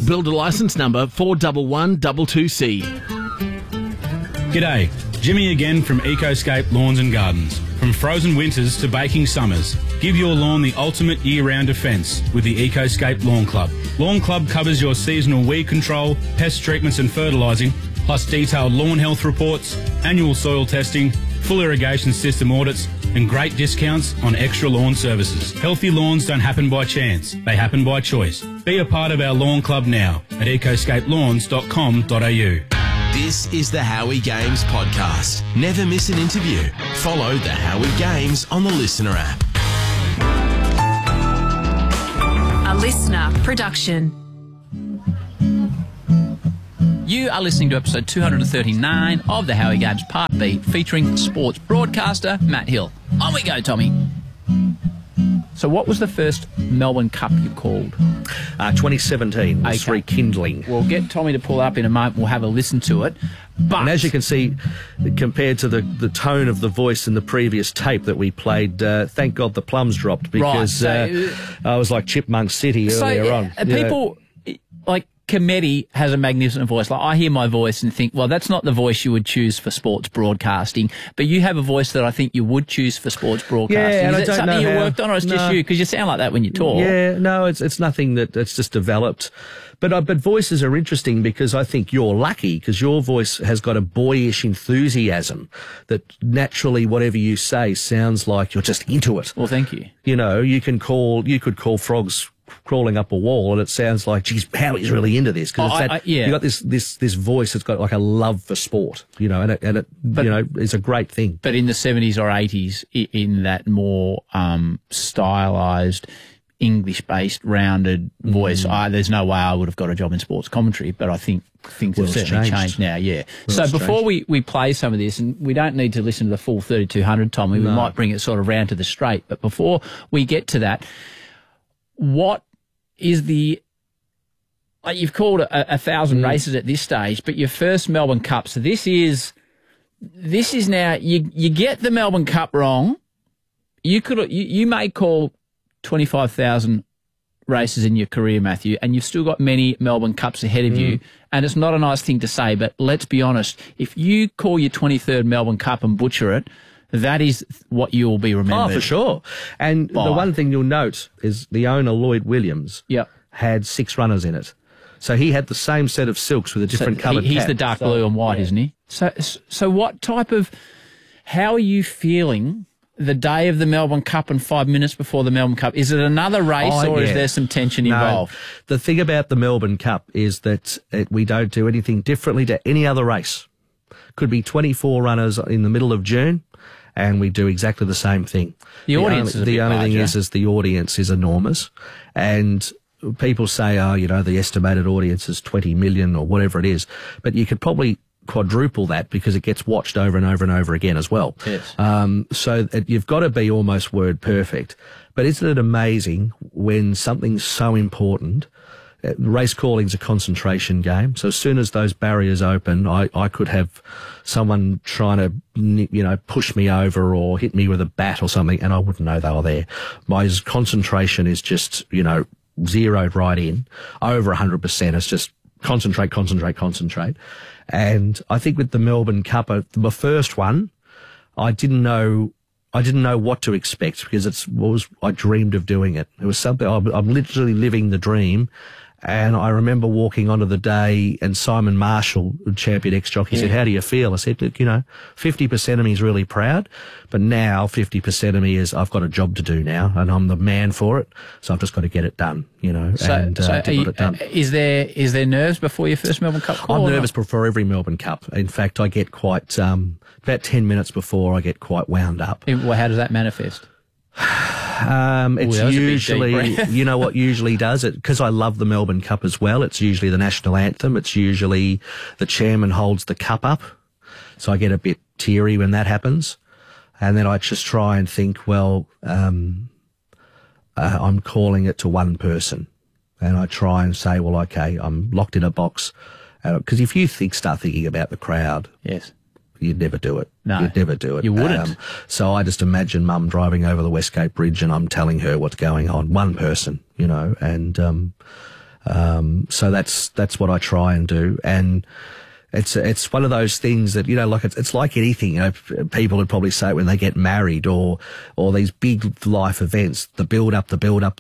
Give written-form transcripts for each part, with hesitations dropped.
Builder licence number 41122C. G'day, Jimmy again from Ecoscape Lawns and Gardens. From frozen winters to baking summers, give your lawn the ultimate year-round defence with the Ecoscape Lawn Club. Lawn Club covers your seasonal weed control, pest treatments and fertilising, plus detailed lawn health reports, annual soil testing, full irrigation system audits, and great discounts on extra lawn services. Healthy lawns don't happen by chance, they happen by choice. Be a part of our lawn club now at ecoscapelawns.com.au. This is the Howie Games podcast. Never miss an interview. Follow the Howie Games on the Listener app. A Listener production. You are listening to episode 239 of the Howie Games Part B, featuring sports broadcaster Matt Hill. On we go, Tommy. So what was the first Melbourne Cup you called? 2017 was Okay. rekindling. We'll get Tommy to pull up in a moment. We'll have a listen to it. But And as you can see, compared to the tone of the voice in the previous tape that we played, thank God the plums dropped, because Right, I was like Chipmunk City earlier on. People, like, Cometti has a magnificent voice. Like, I hear my voice and think, well, that's not the voice you would choose for sports broadcasting, but you have a voice that I think you would choose for sports broadcasting. Yeah, and Is I that don't something know you how- worked on, or it's just No. you? Because you sound like that when you talk. Yeah, no, it's nothing that it's just developed. But voices are interesting because I think you're lucky because your voice has got a boyish enthusiasm that naturally whatever you say sounds like you're just into it. Well, thank you. You know, you could call frogs crawling up a wall and it sounds like, geez, Howie's really into this. Because you got this voice that's got like a love for sport, you know, and it it's a great thing. But in the 70s or 80s, in that more stylised, English-based, rounded voice, there's no way I would have got a job in sports commentary, but I think things have World's certainly changed. changed now, yeah. World's So before we play some of this, and we don't need to listen to the full 3200, Tommy, we might bring it sort of round to the straight, but before we get to that, what is you've called a 1,000 races at this stage, but your first Melbourne Cup, so this is now, you get the Melbourne Cup wrong, you may call 25,000 races in your career, Matthew, and you've still got many Melbourne Cups ahead of you, and it's not a nice thing to say, but let's be honest, if you call your 23rd Melbourne Cup and butcher it, that is what you will be remembered. Oh, for sure. And by. the one thing you'll note is the owner, Lloyd Williams, Yep. had 6 runners in it. So he had the same set of silks with a different coloured He's cap. the dark blue and white, isn't he? So what type of, how are you feeling the day of the Melbourne Cup and 5 minutes before the Melbourne Cup? Is it another race or is there some tension involved? The thing about the Melbourne Cup is that we don't do anything differently to any other race. Could be 24 runners in the middle of June, and we do exactly the same thing. The audience is a bit the only thing larger. is the audience is enormous, and people say, the estimated audience is 20 million or whatever it is, but you could probably quadruple that because it gets watched over and over and over again as well. Yes. So you've got to be almost word perfect. But isn't it amazing when something's so important? Race calling's a concentration game. So as soon as those barriers open, I could have someone trying to, push me over or hit me with a bat or something, and I wouldn't know they were there. My concentration is just, zeroed right in, over 100%. It's just concentrate. And I think with the Melbourne Cup, the first one, I didn't know what to expect because I dreamed of doing it. It was something, I'm literally living the dream. And I remember walking onto the day and Simon Marshall, champion ex-jockey, said, how do you feel? I said, look, 50% of me is really proud, but now 50% of me is I've got a job to do now and I'm the man for it. So I've just got to get it done, So got it done. is there nerves before your first Melbourne Cup call? I'm nervous before every Melbourne Cup. In fact, I get quite, about 10 minutes before I get quite wound up. Well, how does that manifest? It's that was a big usually, deep breath. you know what usually does it? Because I love the Melbourne Cup as well. It's usually the national anthem. It's usually the chairman holds the cup up. So I get a bit teary when that happens. And then I just try and think, I'm calling it to one person. And I try and say, well, okay, I'm locked in a box. Because if you start thinking about the crowd, Yes. you'd never do it. No, You'd never do it. you wouldn't. So I just imagine Mum driving over the Westgate Bridge and I'm telling her what's going on. One person, and So that's what I try and do. And it's one of those things that, you know, like it's like anything, you know, people would probably say when they get married or these big life events, the build up.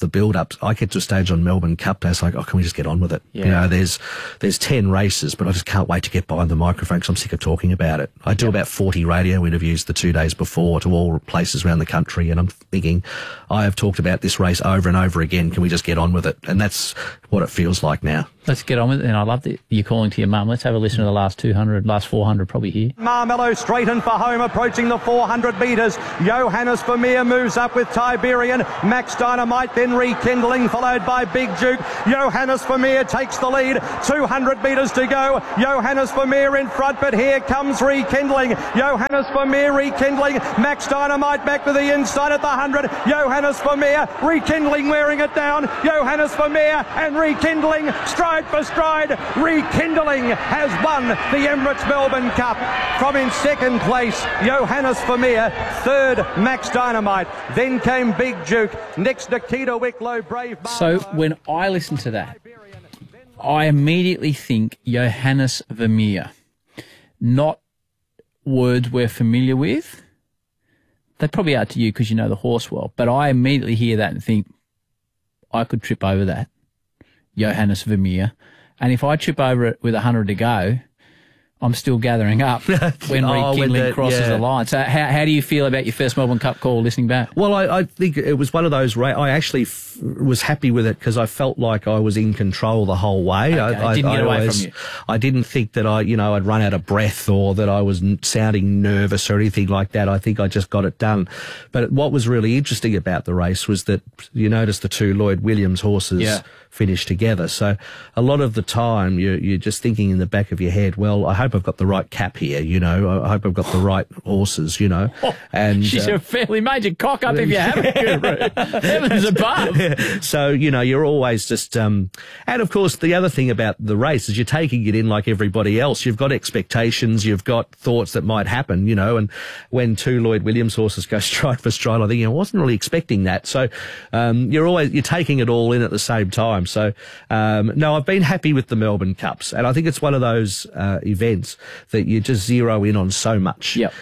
I get to a stage on Melbourne Cup and it's like, oh, can we just get on with it? Yeah. You know, there's 10 races, but I just can't wait to get behind the microphone because I'm sick of talking about it. I do about 40 radio interviews the 2 days before to all places around the country, and I'm thinking, I have talked about this race over and over again. Can we just get on with it? And that's what it feels like now. Let's get on with it. And I love that you're calling to your mum. Let's have a listen to the last 400 probably here. Marmello straightened for home, approaching the 400 metres. Johannes Vermeer moves up with Tiberian. Max Dynamite then rekindling, followed by Big Duke. Johannes Vermeer takes the lead. 200 metres to go. Johannes Vermeer in front, but here comes rekindling. Johannes Vermeer rekindling. Max Dynamite back to the inside at the 100. Johannes Vermeer rekindling, wearing it down. Johannes Vermeer and rekindling, stride for stride. Rekindling has won the Emirates Melbourne Cup. From in second place, Johannes Vermeer. Third, Max Dynamite. Then came Big Duke. Next, Nikita Wicklow, Brave. So when I listen to that, I immediately think Johannes Vermeer. Not words we're familiar with. They probably are to you because you know the horse well. But I immediately hear that and think, I could trip over that. Johannes Vermeer. And if I trip over it with 100 to go, I'm still gathering up when rekindling crosses the line. So how do you feel about your first Melbourne Cup call listening back? Well, I think it was one of those, I actually was happy with it because I felt like I was in control the whole way. Okay, it didn't get away from you. I didn't think that I'd run out of breath or that I was sounding nervous or anything like that. I think I just got it done. But what was really interesting about the race was that you noticed the two Lloyd Williams horses finished together. So a lot of the time you're just thinking in the back of your head, well, I hope I've got the right cap here, you know. I hope I've got the right horses, you know. And she's a fairly major cock up if you haven't, Guru. Heavens above. So, you know, you're always just, and of course the other thing about the race is you're taking it in like everybody else. You've got expectations, you've got thoughts that might happen, you know, and when two Lloyd Williams horses go stride for stride, I think, I wasn't really expecting that. So, you're taking it all in at the same time. So, no, I've been happy with the Melbourne Cups, and I think it's one of those, events that you just zero in on so much. Yep.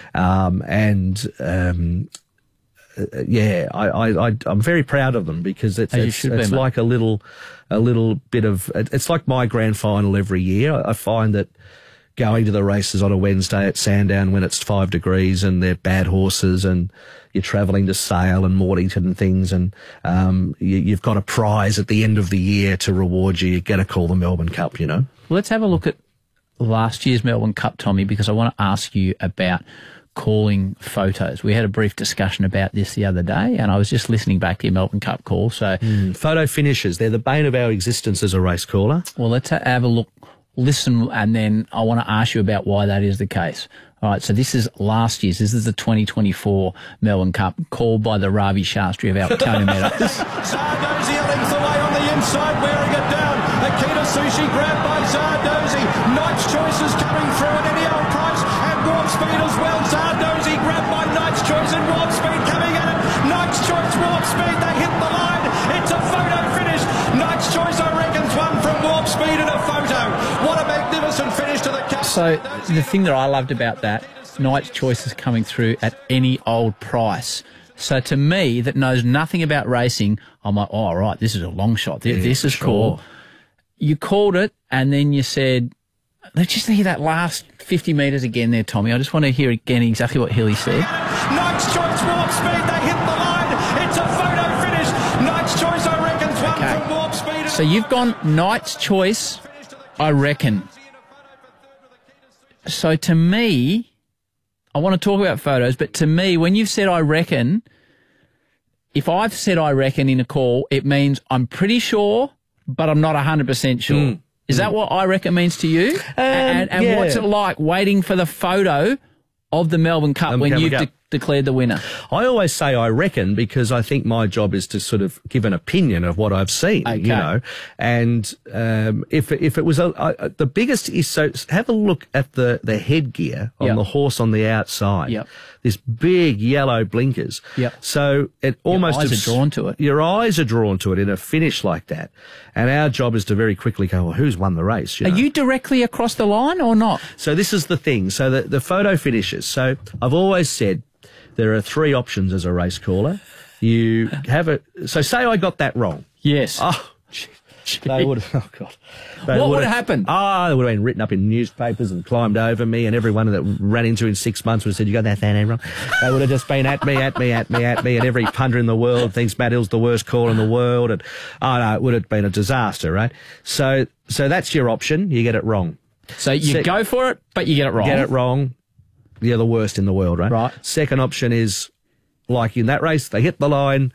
I'm very proud of them because it's like a little bit of, it's like my grand final every year. I find that going to the races on a Wednesday at Sandown when it's 5 degrees and they're bad horses and you're travelling to Sale and Mornington and things, and you've got a prize at the end of the year to reward you. You get to call the Melbourne Cup, you know. Well, let's have a look at last year's Melbourne Cup, Tommy, because I want to ask you about calling photos. We had a brief discussion about this the other day, and I was just listening back to your Melbourne Cup call. So, photo finishes, they're the bane of our existence as a race caller. Well, let's have a look, listen, and then I want to ask you about why that is the case. All right, so this is last year's. This is the 2024 Melbourne Cup, called by the Ravi Shastri of Altona Meadows. Zardozi a length away on the inside, wearing it down. Akita Sushi grabbed by Zardozi. Knight's Choice is coming through at any old price, and Warp Speed as well. Zardozi grabbed by Knight's Choice, and Warp Speed coming at it. Knight's Choice, Warp Speed, they hit the line. It's a photo finish. Knight's Choice, I reckon's one from Warp Speed in a photo. What a magnificent finish to the cup. So the thing that I loved about that, Knight's Choice is coming through at any old price. So to me, that knows nothing about racing, I'm like, oh, right, this is a long shot. This is cool. You called it, and then you said, let's just hear that last 50 metres again there, Tommy. I just want to hear again exactly what Hilly said. Knight's Choice, Warp Speed, they hit the line. It's a photo finish. Knight's Choice, I reckon's one from Warp Speed. So you've gone Knight's Choice, I reckon. So to me, I want to talk about photos, but to me, when you've said I reckon, if I've said I reckon in a call, it means I'm pretty sure, but I'm not 100% sure. Is that what I reckon means to you? And what's it like waiting for the photo of the Melbourne Cup when you've declared the winner? I always say I reckon because I think my job is to sort of give an opinion of what I've seen, Okay. you know. And if it was the biggest is, so have a look at the headgear on Yep. the horse on the outside. Yep. This big yellow blinkers. Yep. So it almost eyes are drawn to it. Your eyes are drawn to it in a finish like that. And our job is to very quickly go, well, who's won the race? Are know? you directly across the line or not? So this is the thing. So the photo finishes. So I've always said there are three options as a race caller. You have so say I got that wrong. Yes. Oh, they would have, oh God. What would have happened? Oh, they would have been written up in newspapers and climbed over me, and everyone that ran into in 6 months would have said, you got that name wrong. They would have just been at me, and every punter in the world thinks Matt Hill's the worst caller in the world, and oh no, it would have been a disaster, right? So that's your option. You get it wrong. So you go for it, but you get it wrong. Get it wrong. You're the worst in the world, right? Right. Second option is, like in that race, they hit the line,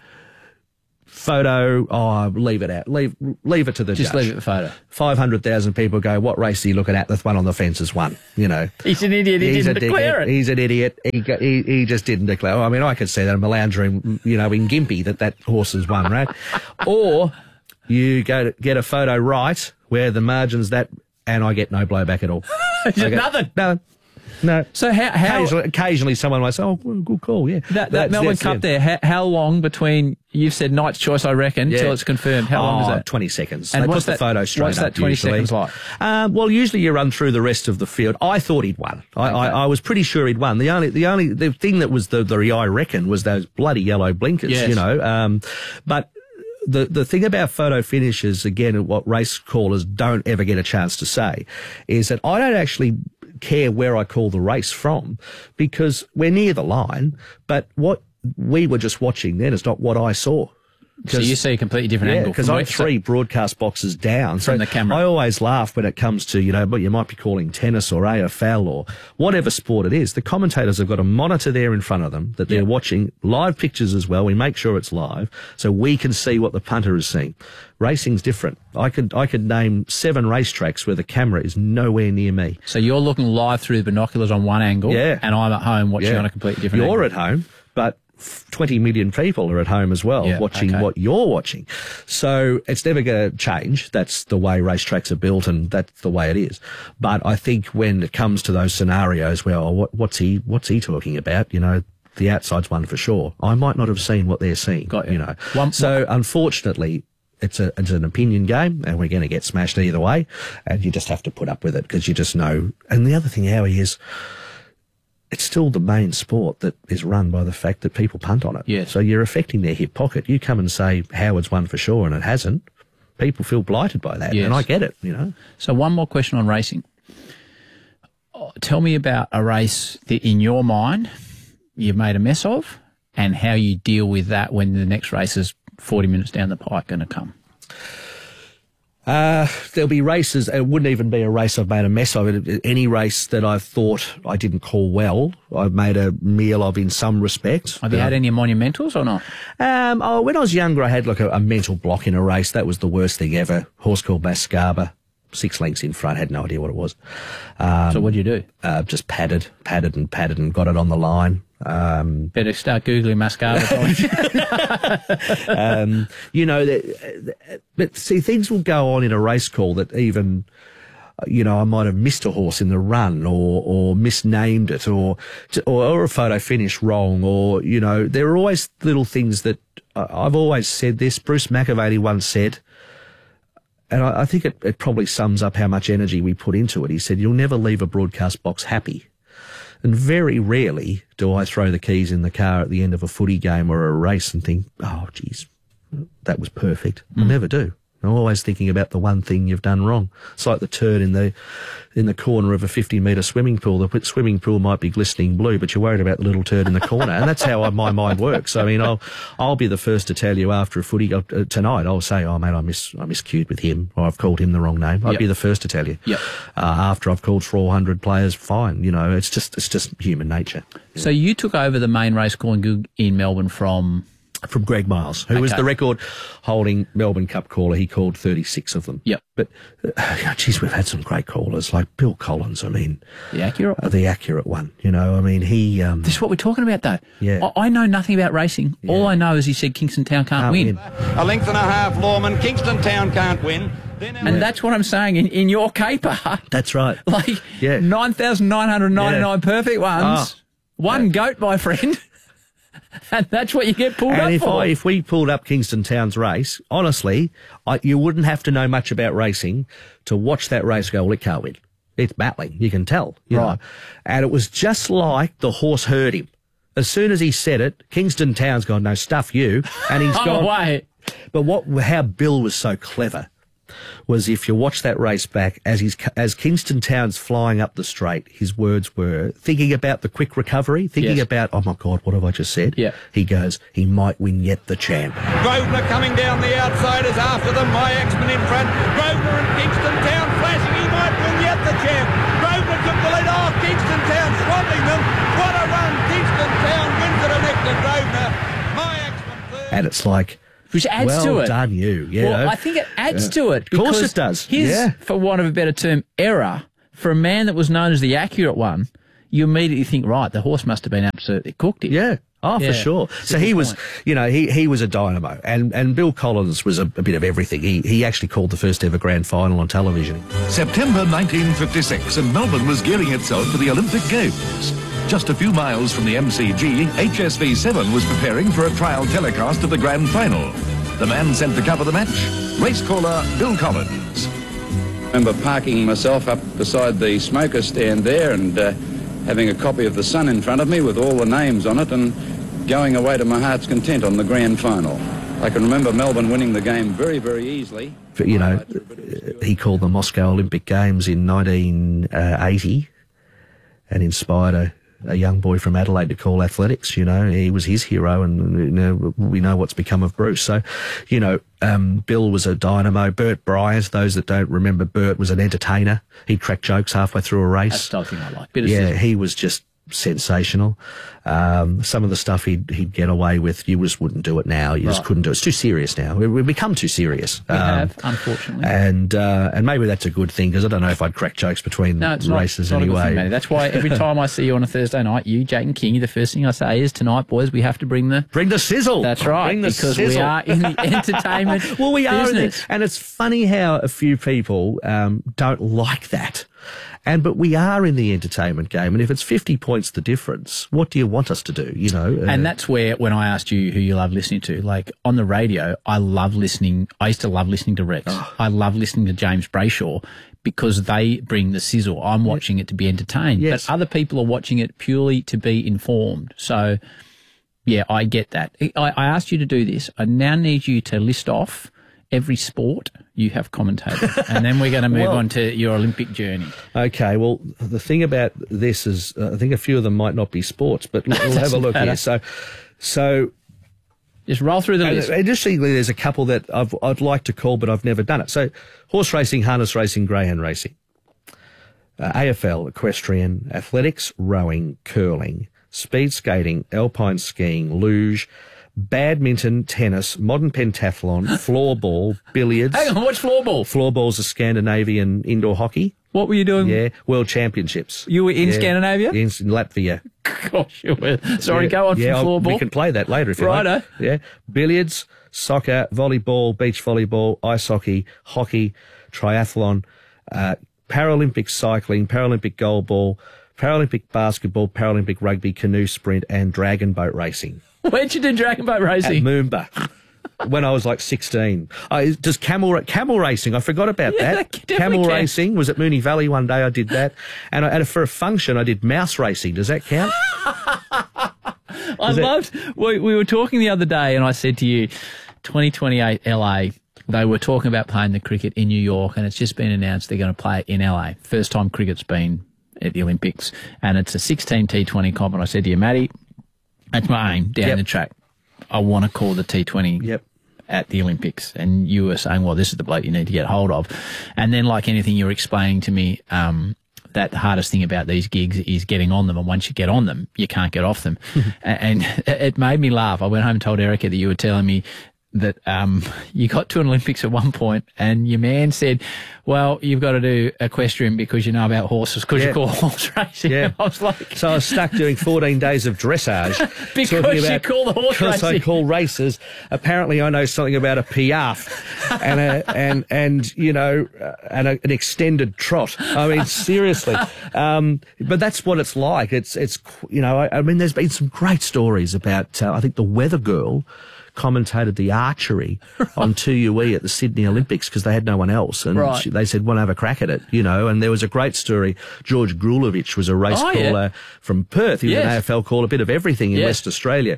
photo, leave it out. Leave it to the Just judge. leave it the photo. 500,000 people go, what race are you looking at? The one on the fence has won, you know. He's an idiot. He didn't declare it. He's an idiot. He just didn't declare. I mean, I could see that in my lounge room, you know, in Gympie, that horse has won, right? Or you go to get a photo right where the margin's that, and I get no blowback at all. Nothing. No. So how Occasionally someone might say, oh, well, good call, yeah. that Melbourne Cup there, how long between, you've said Knight's Choice, I reckon, till it's confirmed. How long is that? 20 seconds. And they what's put the photo straight what's up that 20 usually. seconds like? Well, usually you run through the rest of the field. I thought he'd won. I was pretty sure he'd won. The thing that was the I reckon was those bloody yellow blinkers, Yes. you know. But the thing about photo finishes, again, what race callers don't ever get a chance to say, is that I don't actually care where I call the race from, because we're near the line, but what we were just watching then is not what I saw. So you see a completely different angle. Because I'm three broadcast boxes down. From the camera. I always laugh when it comes to, you know, what you might be calling tennis or AFL or whatever sport it is. The commentators have got a monitor there in front of them that they're watching live pictures as well. We make sure it's live so we can see what the punter is seeing. Racing's different. I could name 7 racetracks where the camera is nowhere near me. So you're looking live through the binoculars on one angle, and I'm at home watching on a completely different angle. You're at home, but 20 million people are at home as well watching what you're watching. So it's never going to change. That's the way racetracks are built, and that's the way it is. But I think when it comes to those scenarios where, what's he talking about? You know, the outside's one for sure. I might not have seen what they're seeing. You know. So unfortunately, it's an opinion game, and we're going to get smashed either way, and you just have to put up with it because you just know. And the other thing, Howie, is it's still the main sport that is run by the fact that people punt on it. Yes. So you're affecting their hip pocket. You come and say Howard's won for sure and it hasn't. People feel blighted by that, and I get it, you know. So one more question on racing. Tell me about a race that in your mind you've made a mess of, and how you deal with that when the next race is 40 minutes down the pike going to come. There'll be races. It wouldn't even be a race I've made a mess of. Any race that I've thought I didn't call well, I've made a meal of in some respect. Have you had any monumentals or not? When I was younger, I had like a mental block in a race. That was the worst thing ever. Horse called Mascaba, 6 lengths in front. Had no idea what it was. So what did you do? Just padded and got it on the line. Better start Googling Mascaba. You know, but see, things will go on in a race call that even, you know, I might have missed a horse in the run or misnamed it or a photo finish wrong, or, you know, there are always little things that I've always said this. Bruce McAvaney once said, and I think it probably sums up how much energy we put into it. He said, you'll never leave a broadcast box happy. And very rarely do I throw the keys in the car at the end of a footy game or a race and think, oh, geez, that was perfect. I never do. I'm always thinking about the one thing you've done wrong. It's like the turd in the corner of a 50-metre swimming pool. The swimming pool might be glistening blue, but you're worried about the little turd in the corner. And that's how my mind works. I mean, I'll be the first to tell you after a footy tonight. I'll say, oh mate, I miscued with him, or I've called him the wrong name. I'd be the first to tell you. After I've called 400 players, fine. You know, it's just human nature. So you took over the main race calling gig in Melbourne from From Greg Miles, who was the record-holding Melbourne Cup caller. He called 36 of them. Yep. But, geez, we've had some great callers, like Bill Collins, I mean. The accurate one. The accurate one, you know, I mean, he... This is what we're talking about, though. Yeah. I know nothing about racing. Yeah. All I know is he said Kingston Town can't win. A length and a half, Lawman. Kingston Town can't win. And that's what I'm saying in your caper. That's right. Like, 9,999 perfect ones. One goat, my friend. And that's what you get pulled up for. And if we pulled up Kingston Town's race, honestly, you wouldn't have to know much about racing to watch that race go, well, it can't win. It's battling. You can tell. You know? And it was just like the horse heard him. As soon as he said it, Kingston Town's gone, no, stuff you. And he's gone away. But how Bill was so clever was, if you watch that race back, as Kingston Town's flying up the straight, his words were thinking about the quick recovery, thinking about, oh my God, what have I just said? Yeah. He goes, he might win yet the champ. Grosvenor coming down the outside is after them. My X-Men in front. Grosvenor and Kingston Town flashing. He might win yet the champ. Grosvenor took the lead. Oh, Kingston Town swamping them. What a run. Kingston Town wins it next to Grosvenor. My X-Men third. And it's like, which adds to it. Well done, you. Yeah. Well, I think it adds to it. Of course it does. His, for want of a better term, error, for a man that was known as the accurate one, you immediately think, right, the horse must have been absolutely cooked here. Yeah. Oh, for sure. So he was, you know, he was a dynamo. And Bill Collins was a bit of everything. He actually called the first ever grand final on television. September 1956, and Melbourne was gearing itself for the Olympic Games. Just a few miles from the MCG, HSV7 was preparing for a trial telecast of the grand final. The man sent to cover the match, race caller Bill Collins. I remember parking myself up beside the smoker stand there and having a copy of The Sun in front of me with all the names on it and going away to my heart's content on the grand final. I can remember Melbourne winning the game very, very easily. You know, he called the Moscow Olympic Games in 1980 and inspired a young boy from Adelaide to call athletics. You know, he was his hero, and you know, we know what's become of Bruce. So, you know, Bill was a dynamo. Bert Bryers, those that don't remember, Bert was an entertainer. He'd crack jokes halfway through a race. That's the other thing I like. He was just sensational. Some of the stuff he'd get away with, you just wouldn't do it now. You just couldn't do it. It's too serious now. We've become too serious. We have, unfortunately. And maybe that's a good thing, because I don't know if I'd crack jokes between races anyway. Not a good thing, that's why every time I see you on a Thursday night, you, Jake and Kingy, the first thing I say is, tonight, boys, we have to bring the sizzle. That's right, because we are in the entertainment well, we are business. And it's funny how a few people don't like that. But we are in the entertainment game, and if it's 50 points the difference, what do you want us to do, you know? And that's where, when I asked you who you love listening to, like, on the radio, I used to love listening to Rex. I love listening to James Brayshaw, because they bring the sizzle. I'm watching it to be entertained, but other people are watching it purely to be informed. So, yeah, I get that. I asked you to do this. I now need you to list off every sport you have commentated, and then we're going to move on to your Olympic journey. Okay, well, the thing about this is, I think a few of them might not be sports, but we'll have a look here. So just roll through the list. Interestingly, there's a couple that I'd like to call, but I've never done it. So, horse racing, harness racing, greyhound racing, AFL, equestrian, athletics, rowing, curling, speed skating, alpine skiing, luge, badminton, tennis, modern pentathlon, floorball, billiards. Hang on, what's floorball? Floorball's a Scandinavian indoor hockey. What were you doing? Yeah, World Championships. You were in Scandinavia? In Latvia. Gosh, you were. Sorry, go on from floorball. We can play that later if you like. Righto. Yeah, billiards, soccer, volleyball, beach volleyball, ice hockey, triathlon, Paralympic cycling, Paralympic goalball, Paralympic basketball, Paralympic rugby, canoe sprint, and dragon boat racing. Where'd you do dragon boat racing? At Moomba. When I was like 16. Does camel racing? I forgot about that. Camel racing was at Moonee Valley one day. I did that. And for a function, I did mouse racing. Does that count? We were talking the other day, and I said to you, 2028 LA, they were talking about playing the cricket in New York, and it's just been announced they're going to play it in LA. First time cricket's been at the Olympics, and it's a 16 T20 comp. And I said to you, Matty, that's my aim down the track. I want to call the T20 at the Olympics. And you were saying, well, this is the bloke you need to get hold of. And then, like anything, you were explaining to me that the hardest thing about these gigs is getting on them, and once you get on them, you can't get off them. And it made me laugh. I went home and told Erica that you were telling me that you got to an Olympics at one point and your man said, well, you've got to do equestrian because you know about horses, because you call horse racing. Yeah. I was like... So I was stuck doing 14 days of dressage. Because you call the horse because racing. I call races. Apparently I know something about a piaffe and an extended trot. I mean, seriously. But that's what it's like. It's I mean, there's been some great stories about, I think the Weather Girl commentated the archery on 2UE at the Sydney Olympics because they had no one else, and they said, "Want to have a crack at it?" And there was a great story. George Grulovich was a race caller from Perth. He was an AFL caller, a bit of everything in West Australia,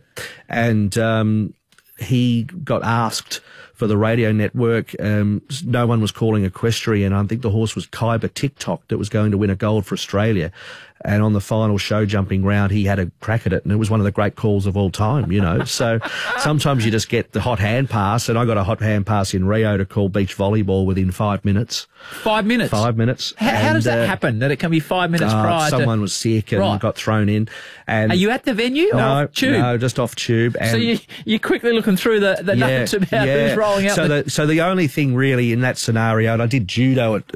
and he got asked for the radio network. No one was calling equestrian. I think the horse was Khyber TikTok that was going to win a gold for Australia. And on the final show jumping round, he had a crack at it, and it was one of the great calls of all time, So sometimes you just get the hot hand pass, and I got a hot hand pass in Rio to call beach volleyball within 5 minutes. 5 minutes? 5 minutes. How does that happen, that it can be 5 minutes prior to... Someone was sick and got thrown in. And are you at the venue or off Tube? No, just off Tube. And so you're quickly looking through the notes about who's rolling out. So the only thing really in that scenario, and I did judo at...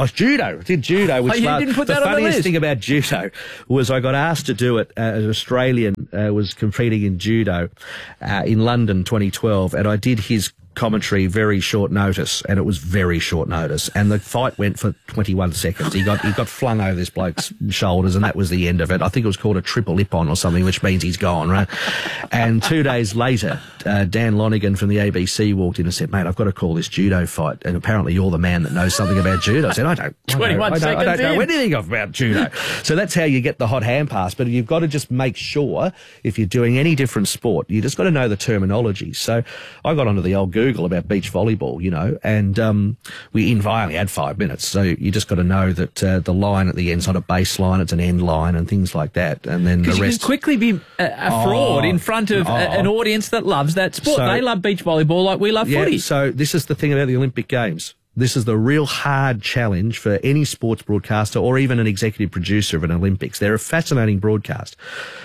judo. Which you didn't put that on the list? The funniest thing about judo was I got asked to do it. An Australian was competing in judo in London 2012, and I did his commentary very short notice, and it was very short notice, and the fight went for 21 seconds. He got flung over this bloke's shoulders, and that was the end of it. I think it was called a triple ippon or something, which means he's gone, right? And 2 days later, Dan Lonigan from the ABC walked in and said, "Mate, I've got to call this judo fight, and apparently you're the man that knows something about judo." I said, I don't know anything about judo. So that's how you get the hot hand pass, but you've got to just make sure, if you're doing any different sport, you just got to know the terminology. So I got onto the old Google about beach volleyball, and we only had 5 minutes, so you just got to know that the line at the end's not a baseline, it's an end line and things like that, and then the rest... you can quickly be a fraud in front of an audience that loves that sport. They love beach volleyball like we love footy. So this is the thing about the Olympic Games. This is the real hard challenge for any sports broadcaster or even an executive producer of an Olympics. They're a fascinating broadcast.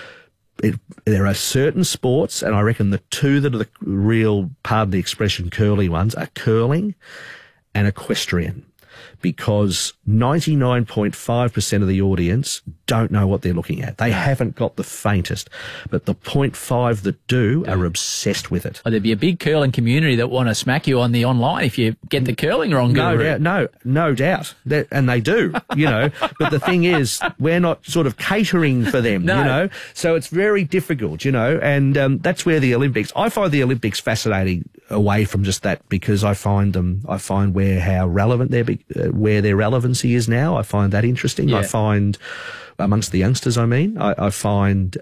There are certain sports, and I reckon the two that are the real, pardon the expression, curly ones, are curling and equestrian, because 99.5% of the audience don't know what they're looking at. They haven't got the faintest, but the 0.5 that do are obsessed with it. Oh, there'd be a big curling community that want to smack you on the online if you get the curling wrong. No doubt. And they do, But the thing is, we're not sort of catering for them, So it's very difficult, and that's where the Olympics... I find the Olympics fascinating away from just that, because I find how relevant where their relevancy is now. I find that interesting. Yeah. I find, amongst the youngsters, I find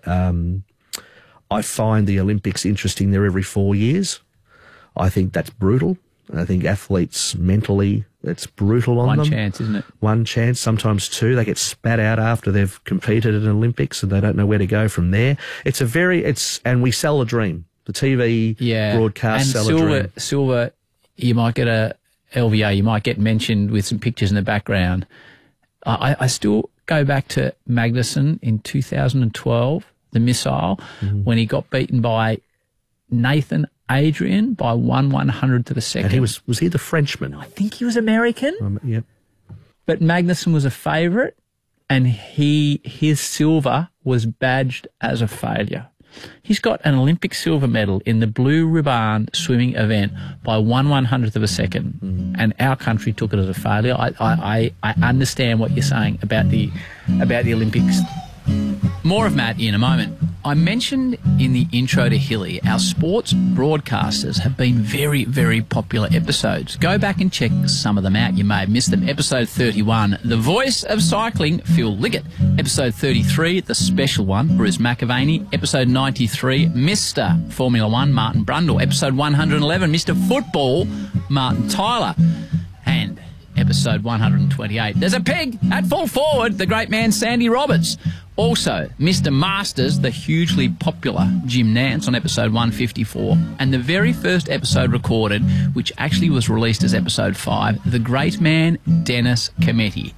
the Olympics interesting. They're every 4 years. I think that's brutal. I think athletes mentally, it's brutal on them. One chance, isn't it? One chance, sometimes two. They get spat out after they've competed at an Olympics and they don't know where to go from there. And we sell a dream. The TV broadcast sell a dream. Silver, you might get a LVA, you might get mentioned with some pictures in the background. I still go back to Magnussen in 2012, the missile, when he got beaten by Nathan Adrian by 1/100th of a second. And was he the Frenchman? I think he was American. Yep. But Magnussen was a favourite, and his silver was badged as a failure. He's got an Olympic silver medal in the blue ribbon swimming event by 1/100th of a second, and our country took it as a failure. I understand what you're saying about the Olympics. More of Matt in a moment. I mentioned in the intro to Hilly, our sports broadcasters have been very, very popular episodes. Go back and check some of them out. You may have missed them. Episode 31, The Voice of Cycling, Phil Liggett. Episode 33, the special one, Bruce McAvaney. Episode 93, Mr. Formula One, Martin Brundle. Episode 111, Mr. Football, Martin Tyler. And episode 128, There's a Pig at Full Forward, the great man Sandy Roberts. Also, Mr. Masters, the hugely popular Jim Nance on episode 154. And the very first episode recorded, which actually was released as episode 5, the great man Dennis Cometti. What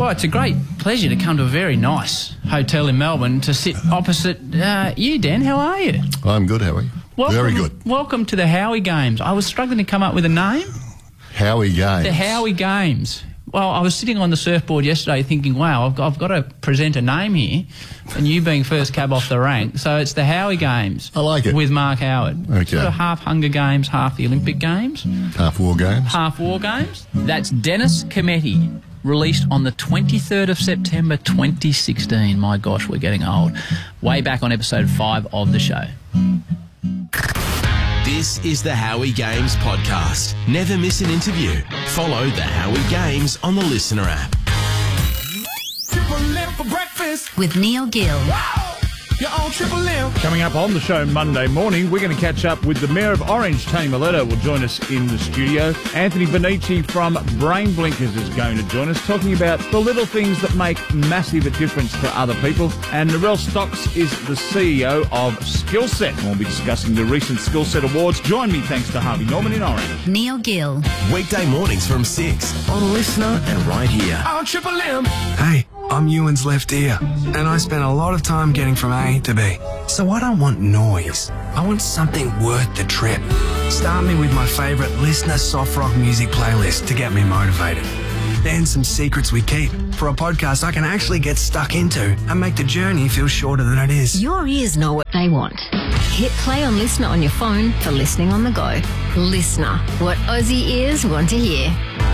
Well, it's a great pleasure to come to a very nice hotel in Melbourne to sit opposite you, Dan. How are you? I'm good, Howie. Very good. Welcome to the Howie Games. I was struggling to come up with a name. Howie Games. The Howie Games. Well, I was sitting on the surfboard yesterday thinking, wow, I've got to present a name here, and you being first cab off the rank. So it's the Howie Games. I like it. With Mark Howard. Okay. Sort of half Hunger Games, half the Olympic Games. Half War Games. Half War Games. That's Dennis Cometti, released on the 23rd of September 2016. My gosh, we're getting old. Way back on episode 5 of the show. This is the Howie Games podcast. Never miss an interview. Follow the Howie Games on the Listener app. Triple M for breakfast With Neil Gill. You're on Triple M. Coming up on the show Monday morning, we're going to catch up with the Mayor of Orange, Tony Milletta, will join us in the studio. Anthony Bonici from Brain Blinkers is going to join us, talking about the little things that make massive a difference to other people. And Narelle Stocks is the CEO of Skillset, and we'll be discussing the recent Skillset Awards. Join me, thanks to Harvey Norman in Orange. Neil Gill. Weekday mornings from 6 on Listener and right here. On Triple M. Hey, I'm Ewan's left ear, and I spent a lot of time getting from A to B. So I don't want noise. I want something worth the trip. Start me with my favourite Listener soft rock music playlist to get me motivated. Then some secrets we keep for a podcast I can actually get stuck into and make the journey feel shorter than it is. Your ears know what they want. Hit play on Listener on your phone for listening on the go. Listener, what Aussie ears want to hear.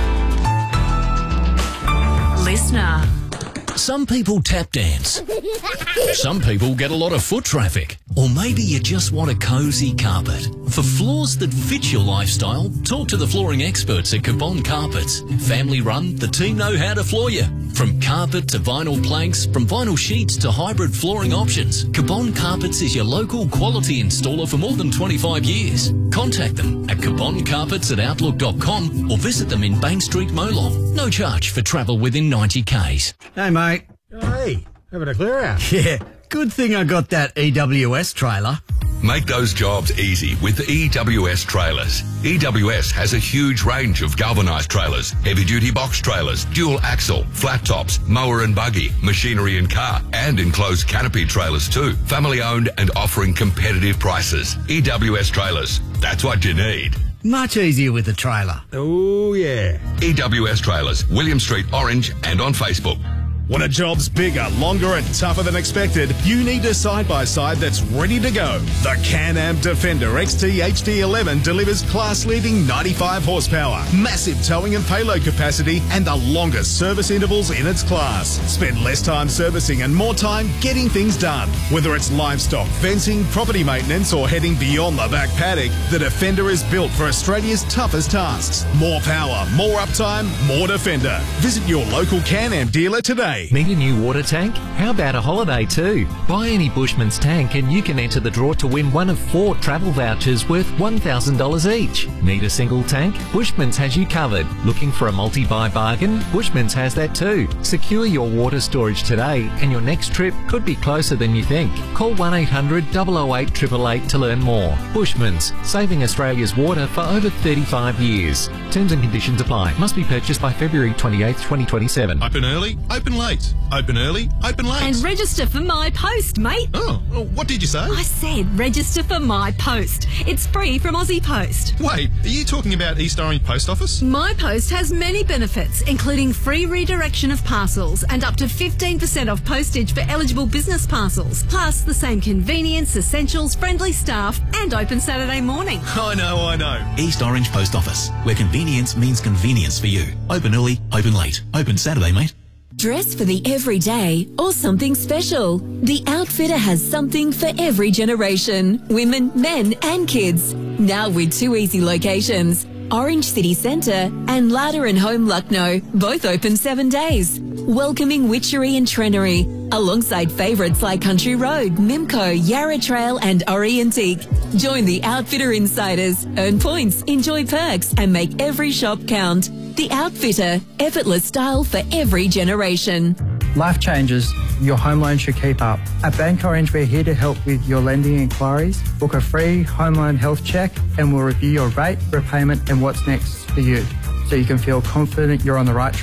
Listener. Some people tap dance. Some people get a lot of foot traffic. Or maybe you just want a cosy carpet. For floors that fit your lifestyle, talk to the flooring experts at Cabon Carpets. Family run, the team know how to floor you. From carpet to vinyl planks, from vinyl sheets to hybrid flooring options, Cabon Carpets is your local quality installer for more than 25 years. Contact them at caboncarpets@outlook.com or visit them in Bank Street, Molong. No charge for travel within 90 k's. Hey, mate. Hey, having a clear out. Yeah, good thing I got that EWS trailer. Make those jobs easy with the EWS trailers. EWS has a huge range of galvanised trailers, heavy-duty box trailers, dual axle, flat tops, mower and buggy, machinery and car, and enclosed canopy trailers too. Family owned and offering competitive prices. EWS trailers, that's what you need. Much easier with the trailer. Oh, yeah. EWS trailers, William Street, Orange, and on Facebook. When a job's bigger, longer and tougher than expected, you need a side-by-side that's ready to go. The Can-Am Defender XT HD11 delivers class-leading 95 horsepower, massive towing and payload capacity, and the longest service intervals in its class. Spend less time servicing and more time getting things done. Whether it's livestock, fencing, property maintenance, or heading beyond the back paddock, the Defender is built for Australia's toughest tasks. More power, more uptime, more Defender. Visit your local Can-Am dealer today. Need a new water tank? How about a holiday too? Buy any Bushman's tank and you can enter the draw to win one of 4 travel vouchers worth $1,000 each. Need a single tank? Bushman's has you covered. Looking for a multi-buy bargain? Bushman's has that too. Secure your water storage today and your next trip could be closer than you think. Call 1-800-008-888 to learn more. Bushman's, saving Australia's water for over 35 years. Terms and conditions apply. Must be purchased by February 28, 2027. Open early, open late. Open early, open late. And register for My Post, mate. Oh, what did you say? I said register for My Post. It's free from Aussie Post. Wait, are you talking about East Orange Post Office? My Post has many benefits, including free redirection of parcels and up to 15% off postage for eligible business parcels. Plus the same convenience, essentials, friendly staff and open Saturday morning. I know. East Orange Post Office, where convenience means convenience for you. Open early, open late. Open Saturday, mate. Dress for the everyday or something special. The Outfitter has something for every generation. Women, men and kids. Now with 2 easy locations. Orange City Centre and Larder and Home Lucknow, both open 7 days. Welcoming Witchery and Trenery, alongside favourites like Country Road, Mimco, Yarra Trail and Orientique. Join the Outfitter Insiders, earn points, enjoy perks and make every shop count. The Outfitter, effortless style for every generation. Life changes, your home loan should keep up. At Bank Orange, we're here to help with your lending inquiries. Book a free home loan health check and we'll review your rate, repayment and what's next for you, so you can feel confident you're on the right track.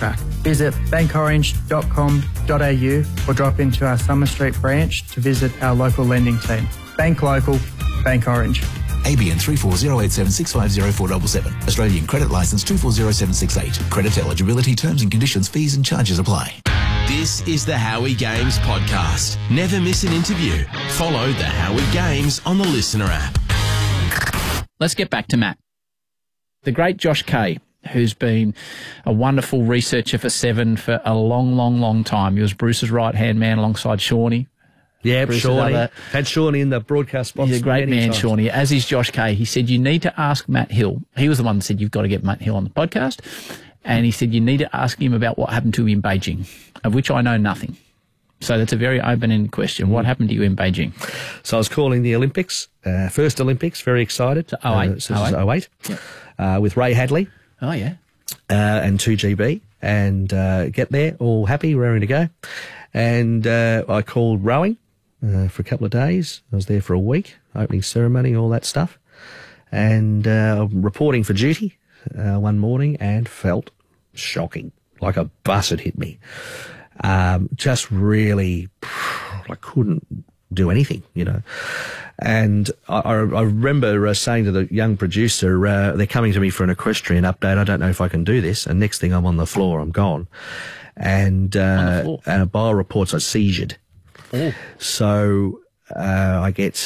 Visit bankorange.com.au or drop into our Summer Street branch to visit our local lending team. Bank local, Bank Orange. ABN 340876504777. Australian Credit Licence 240768. Credit eligibility, terms and conditions, fees and charges apply. This is the Howie Games podcast. Never miss an interview. Follow the Howie Games on the Listener app. Let's get back to Matt. The great Josh Kay, who's been a wonderful researcher for Seven for a long, long, long time. He was Bruce's right-hand man alongside Shawnee. Yeah, Shawnee. Had Shawnee in the broadcast box. He's a great man, times. Shawnee, as is Josh Kay. He said, you need to ask Matt Hill. He was the one that said, you've got to get Matt Hill on the podcast. And he said, you need to ask him about what happened to him in Beijing, of which I know nothing. So that's a very open-ended question. What happened to you in Beijing? So I was calling the Olympics, first Olympics, very excited. So 08. So this is 08. Yep. With Ray Hadley. Oh, yeah. And 2GB. And get there, all happy, raring to go. And I called rowing for a couple of days. I was there for a week, opening ceremony, all that stuff. And reporting for duty one morning and felt shocking, like a bus had hit me. Just really, I couldn't do anything, you know. And I remember saying to the young producer, they're coming to me for an equestrian update. I don't know if I can do this. And next thing I'm on the floor, I'm gone. And a bio reports I seizured. Oh. So I get